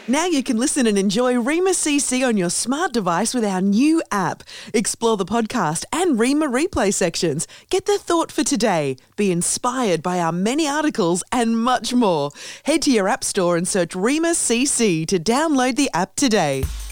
Now you can listen and enjoy Rima CC on your smart device with our new app. Explore the podcast and Rima replay sections. Get the thought for today. Be inspired by our many articles and much more. Head to your app store and search Rima CC to download the app today.